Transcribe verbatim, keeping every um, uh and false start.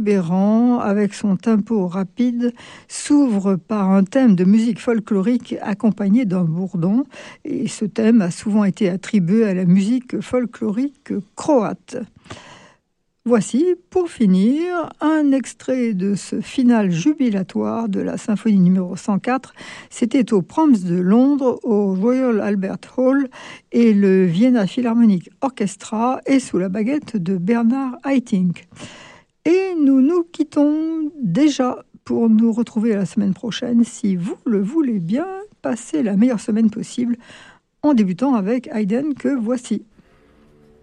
exubérant, avec son tempo rapide, s'ouvre par un thème de musique folklorique accompagné d'un bourdon. Et ce thème a souvent été attribué à la musique folklorique croate. Voici, pour finir, un extrait de ce final jubilatoire de la symphonie numéro cent quatre. C'était au Proms de Londres, au Royal Albert Hall, et le Vienna Philharmonic Orchestra est sous la baguette de Bernard Haitink. Et nous nous quittons déjà pour nous retrouver la semaine prochaine. Si vous le voulez bien, passez la meilleure semaine possible en débutant avec Haydn que voici.